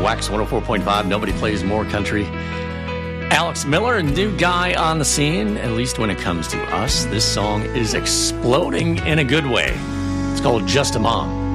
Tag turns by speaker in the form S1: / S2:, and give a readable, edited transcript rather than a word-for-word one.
S1: Wax 104.5. Nobody plays more country. Alex Miller, a new guy on the scene, at least when it comes to us. This song is exploding in a good way. It's called Just a Mom.